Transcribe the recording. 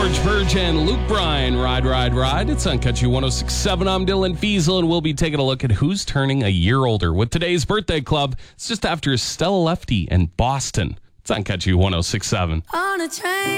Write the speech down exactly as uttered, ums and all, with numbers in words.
George Burge and Luke Bryan, Ride, Ride, Ride. It's on Country one oh six point seven. I'm Dylan Fiesel, and we'll be taking a look at who's turning a year older with today's birthday club. It's just after Stella Lefty and Boston. It's on Country one oh six point seven. On a train.